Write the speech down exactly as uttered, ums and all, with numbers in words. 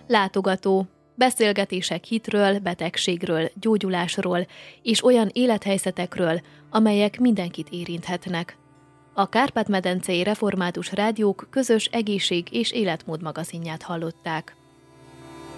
Látogató. Beszélgetések hitről, betegségről, gyógyulásról és olyan élethelyzetekről, amelyek mindenkit érinthetnek. A Kárpát-medencei Református Rádiók közös egészség- és életmód magazinját hallották.